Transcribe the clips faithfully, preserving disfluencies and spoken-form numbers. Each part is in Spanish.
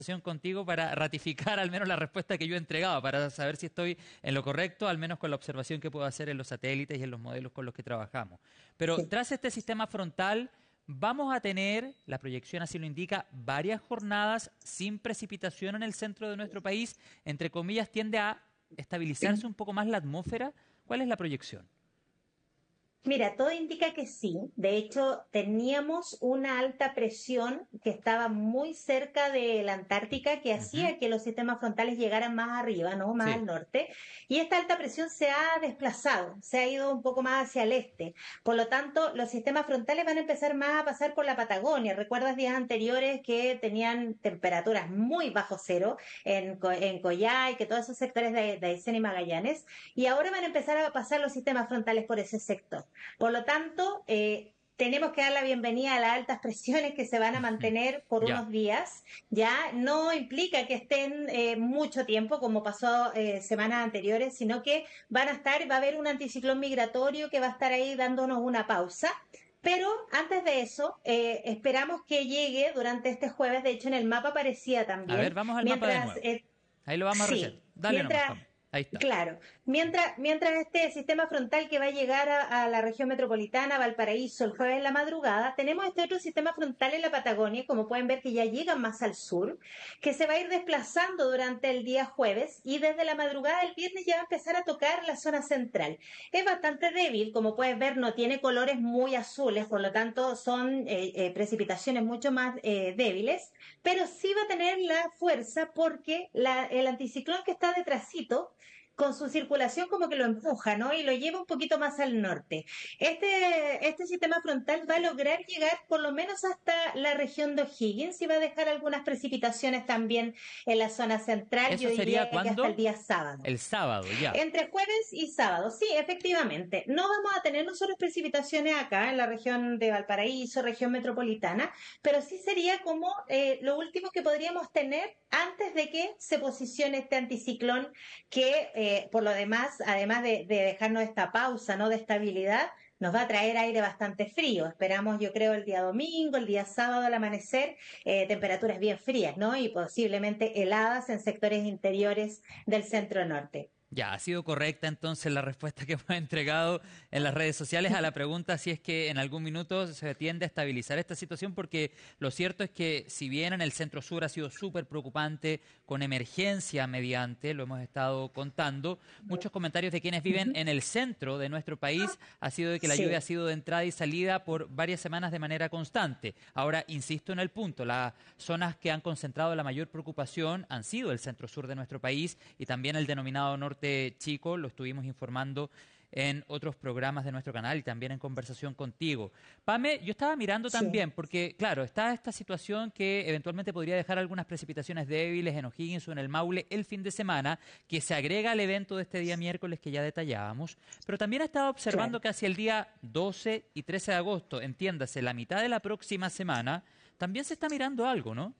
contigo para ratificar al menos la respuesta que yo he entregado, para saber si estoy en lo correcto, al menos con la observación que puedo hacer en los satélites y en los modelos con los que trabajamos. Pero Sí. tras este sistema frontal, vamos a tener, la proyección así lo indica, varias jornadas sin precipitación en el centro de nuestro país. Entre comillas, tiende a estabilizarse un poco más la atmósfera. ¿Cuál es la proyección? Mira, todo indica que sí. De hecho, teníamos una alta presión que estaba muy cerca de la Antártica que Ujú. hacía que los sistemas frontales llegaran más arriba, ¿no? Más Sí. al norte. Y esta alta presión se ha desplazado, se ha ido un poco más hacia el este. Por lo tanto, los sistemas frontales van a empezar más a pasar por la Patagonia. ¿Recuerdas días anteriores que tenían temperaturas muy bajo cero en, Co- en Coyhai, que todos esos sectores de, de Aysén y Magallanes? Y ahora van a empezar a pasar los sistemas frontales por ese sector. Por lo tanto, eh, tenemos que dar la bienvenida a las altas presiones que se van a Ujú. mantener por Ya. unos días. Ya no implica que estén eh, mucho tiempo, como pasó eh, semanas anteriores, sino que van a estar, va a haber un anticiclón migratorio que va a estar ahí dándonos una pausa. Pero antes de eso, eh, esperamos que llegue durante este jueves. De hecho, en el mapa aparecía A ver, también, vamos al mapa de mientras nuevo. eh, Ahí lo vamos a reset. sí, Dale nomás, mientras, Pam. Ahí está. claro, mientras, mientras este sistema frontal que va a llegar a, a la región metropolitana, Valparaíso, el jueves en la madrugada, tenemos este otro sistema frontal en la Patagonia, como pueden ver que ya llega más al sur, que se va a ir desplazando durante el día jueves y desde la madrugada del viernes ya va a empezar a tocar la zona central. Es bastante débil, como puedes ver, no tiene colores muy azules, por lo tanto son eh, eh, precipitaciones mucho más eh, débiles, pero sí va a tener la fuerza porque la, el anticiclón que está detrásito, con su circulación como que lo empuja, ¿no? Y lo lleva un poquito más al norte. Este, este sistema frontal va a lograr llegar por lo menos hasta la región de O'Higgins y va a dejar algunas precipitaciones también en la zona central, yo ¿Eso sería diría que hasta el cuándo? día sábado. El sábado, ya. Entre jueves y sábado, sí, efectivamente. No vamos a tener nosotros precipitaciones acá en la región de Valparaíso, región metropolitana, pero sí sería como eh, lo último que podríamos tener antes de que se posicione este anticiclón que, eh, por lo demás, además de, de dejarnos esta pausa, ¿no? De estabilidad, nos va a traer aire bastante frío. Esperamos, yo creo, el día domingo, el día sábado al amanecer, eh, temperaturas bien frías, ¿no? Y posiblemente heladas en sectores interiores del centro norte. Ya, ha sido correcta entonces la respuesta que hemos entregado en las redes sociales a la pregunta si es que en algún minuto se tiende a estabilizar esta situación, porque lo cierto es que si bien en el centro sur ha sido súper preocupante, con emergencia mediante, lo hemos estado contando, muchos comentarios de quienes viven en el centro de nuestro país ha sido de que la lluvia ha Sí, sido de entrada y salida por varias semanas de manera constante. Ahora, insisto en el punto, las zonas que han concentrado la mayor preocupación han sido el centro sur de nuestro país y también el denominado norte chico, lo estuvimos informando en otros programas de nuestro canal y también en conversación contigo. Pame, yo estaba mirando sí. también, porque claro, está esta situación que eventualmente podría dejar algunas precipitaciones débiles en O'Higgins o en el Maule el fin de semana, que se agrega al evento de este día miércoles que ya detallábamos, pero también estaba Claro. observando que hacia el día doce y trece de agosto, entiéndase, la mitad de la próxima semana, también se está mirando algo, ¿no?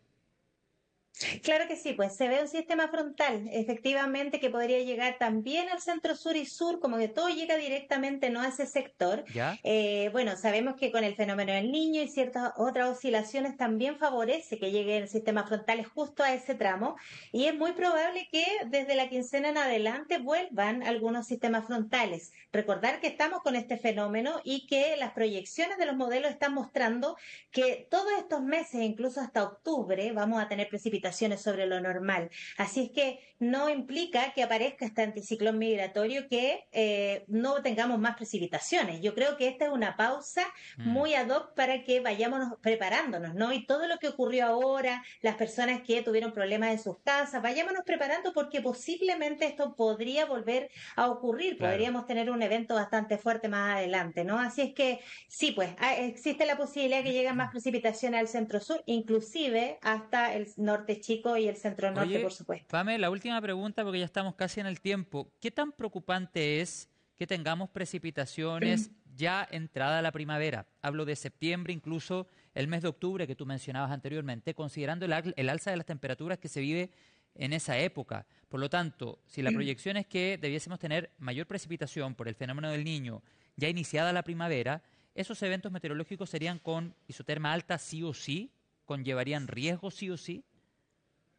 Claro que sí, pues se ve un sistema frontal, efectivamente, que podría llegar también al centro sur y sur, como que todo llega directamente, no a ese sector. ¿Ya? Eh, bueno, sabemos que con el fenómeno del niño y ciertas otras oscilaciones también favorece que lleguen sistemas frontales justo a ese tramo, y es muy probable que desde la quincena en adelante vuelvan algunos sistemas frontales. Recordar que estamos con este fenómeno y que las proyecciones de los modelos están mostrando que todos estos meses, incluso hasta octubre, vamos a tener precipitaciones sobre lo normal. Así es que no implica que aparezca este anticiclón migratorio que eh, no tengamos más precipitaciones. Yo creo que esta es una pausa Mm, muy ad hoc para que vayamos preparándonos, ¿no? Y todo lo que ocurrió ahora, las personas que tuvieron problemas en sus casas, vayámonos preparando porque posiblemente esto podría volver a ocurrir, claro. podríamos tener un evento bastante fuerte más adelante, ¿no? Así es que sí, pues ah, existe la posibilidad de que lleguen más precipitaciones al centro sur, inclusive hasta el norte chico y el centro norte, por Oye, supuesto. Pame, la última pregunta porque ya estamos casi en el tiempo. ¿Qué tan preocupante es que tengamos precipitaciones ya entrada la primavera? Hablo de septiembre, incluso el mes de octubre que tú mencionabas anteriormente, considerando el, al- el alza de las temperaturas que se vive en esa época. Por lo tanto, si la proyección es que debiésemos tener mayor precipitación por el fenómeno del niño ya iniciada la primavera, esos eventos meteorológicos serían con isoterma alta sí o sí, conllevarían riesgos sí o sí.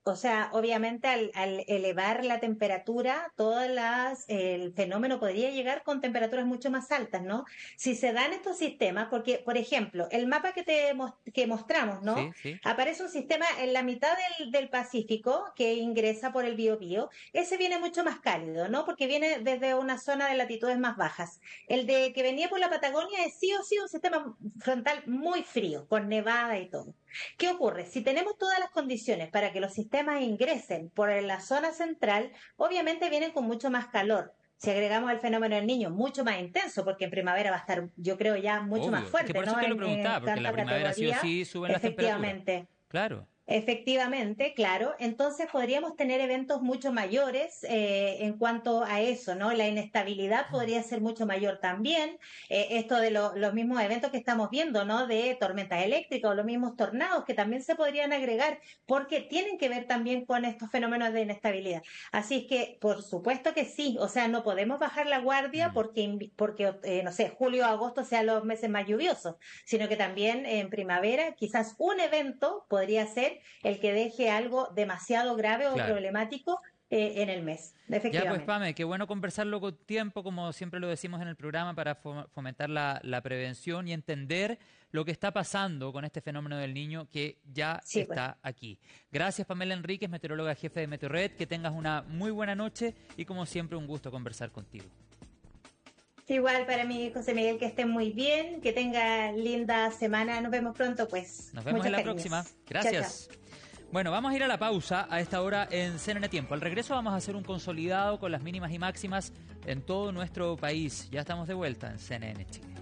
O sea, obviamente al, al elevar la temperatura, todas las, el fenómeno podría llegar con temperaturas mucho más altas, ¿no? Si se dan estos sistemas, porque, por ejemplo, el mapa que te mos- que mostramos, ¿no? Sí, sí. Aparece un sistema en la mitad del, del Pacífico que ingresa por el Biobío. Ese viene mucho más cálido, ¿no? Porque viene desde una zona de latitudes más bajas. El de que venía por la Patagonia es sí o sí un sistema frontal muy frío, con nevada y todo. ¿Qué ocurre? Si tenemos todas las condiciones para que los sistemas ingresen por la zona central, obviamente vienen con mucho más calor. Si agregamos el fenómeno del niño, mucho más intenso, porque en primavera va a estar, yo creo, ya mucho más Obvio. Es que por fuerte, eso ¿no? te lo En, en preguntaba, porque en la tanto primavera sí o categoría, sí suben las temperaturas. efectivamente. Claro. Efectivamente, claro. Entonces podríamos tener eventos mucho mayores eh, en cuanto a eso, ¿no? La inestabilidad podría ser mucho mayor también. Eh, esto de lo- los mismos eventos que estamos viendo, ¿no? De tormentas eléctricas o los mismos tornados que también se podrían agregar porque tienen que ver también con estos fenómenos de inestabilidad. Así es que, por supuesto que sí. O sea, no podemos bajar la guardia Mm. porque, invi- porque eh, no sé, julio o agosto sean los meses más lluviosos, sino que también en primavera quizás un evento podría ser el que deje algo demasiado grave o Claro. problemático eh, en el mes, Ya pues, efectivamente. Pame, qué bueno conversarlo con tiempo, como siempre lo decimos en el programa, para fo- fomentar la, la prevención y entender lo que está pasando con este fenómeno del niño que ya Sí, pues. está aquí. Gracias, Pamela Enríquez, meteoróloga jefe de Meteorred, que tengas una muy buena noche y como siempre un gusto conversar contigo. Igual para mí, José Miguel, que estén muy bien, que tenga linda semana. Nos vemos pronto, pues. Nos vemos Muchos en la cariños. próxima. Chao, Gracias. chao. Bueno, vamos a ir a la pausa a esta hora en C N N Tiempo. Al regreso vamos a hacer un consolidado con las mínimas y máximas en todo nuestro país. Ya estamos de vuelta en C N N Chile.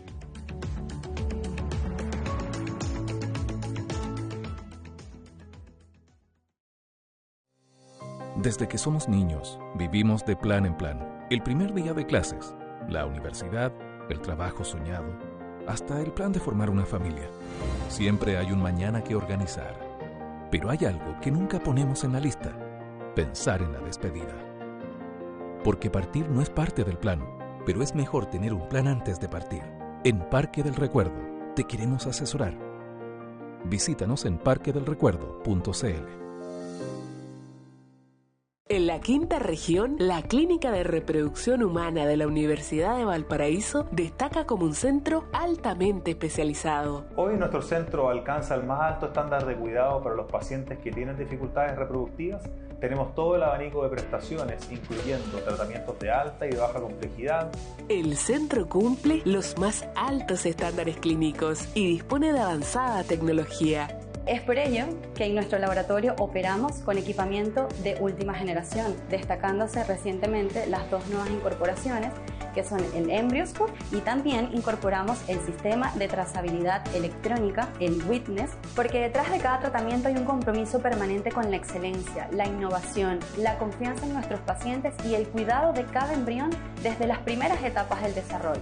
Desde que somos niños, vivimos de plan en plan. El primer día de clases, la universidad, el trabajo soñado, hasta el plan de formar una familia. Siempre hay un mañana que organizar. Pero hay algo que nunca ponemos en la lista: pensar en la despedida. Porque partir no es parte del plan, pero es mejor tener un plan antes de partir. En Parque del Recuerdo te queremos asesorar. Visítanos en parque del recuerdo punto c l. En la quinta región, la Clínica de Reproducción Humana de la Universidad de Valparaíso destaca como un centro altamente especializado. Hoy nuestro centro alcanza el más alto estándar de cuidado para los pacientes que tienen dificultades reproductivas. Tenemos todo el abanico de prestaciones, incluyendo tratamientos de alta y de baja complejidad. El centro cumple los más altos estándares clínicos y dispone de avanzada tecnología. Es por ello que en nuestro laboratorio operamos con equipamiento de última generación, destacándose recientemente las dos nuevas incorporaciones que son el EmbryoScope, y también incorporamos el sistema de trazabilidad electrónica, el Witness, porque detrás de cada tratamiento hay un compromiso permanente con la excelencia, la innovación, la confianza en nuestros pacientes y el cuidado de cada embrión desde las primeras etapas del desarrollo.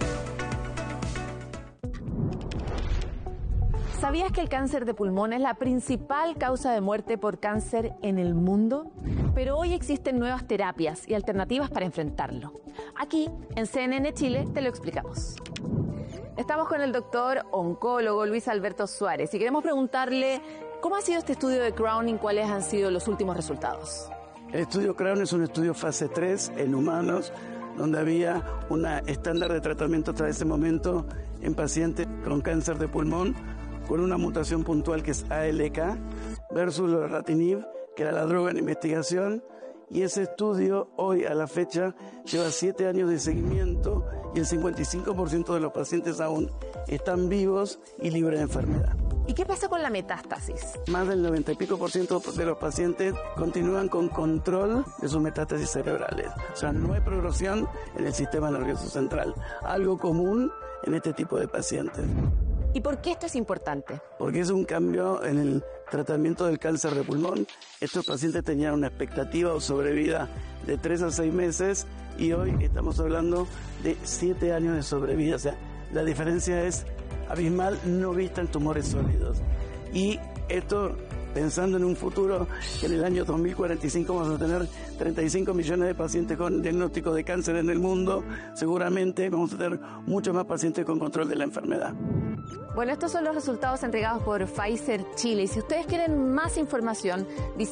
¿Sabías que el cáncer de pulmón es la principal causa de muerte por cáncer en el mundo? Pero hoy existen nuevas terapias y alternativas para enfrentarlo. Aquí, en C N N Chile, te lo explicamos. Estamos con el doctor oncólogo Luis Alberto Suárez y queremos preguntarle cómo ha sido este estudio de Crown y cuáles han sido los últimos resultados. El estudio Crown es un estudio fase tres en humanos, donde había un estándar de tratamiento hasta ese momento en pacientes con cáncer de pulmón, con una mutación puntual que es A L K, versus lorlatinib, que era la droga en investigación, y ese estudio hoy a la fecha lleva siete años de seguimiento y el cincuenta y cinco por ciento de los pacientes aún están vivos y libres de enfermedad. ¿Y qué pasa con la metástasis? Más del noventa y pico por ciento de los pacientes continúan con control de sus metástasis cerebrales. O sea, no hay progresión en el sistema nervioso central, algo común en este tipo de pacientes. ¿Y por qué esto es importante? Porque es un cambio en el tratamiento del cáncer de pulmón. Estos pacientes tenían una expectativa o sobrevida de tres a seis meses y hoy estamos hablando de siete años de sobrevida. O sea, la diferencia es abismal, no vista en tumores sólidos. Y esto, pensando en un futuro que en el año dos mil cuarenta y cinco vamos a tener treinta y cinco millones de pacientes con diagnóstico de cáncer en el mundo, seguramente vamos a tener muchos más pacientes con control de la enfermedad. Bueno, estos son los resultados entregados por Pfizer Chile. Y si ustedes quieren más información, visiten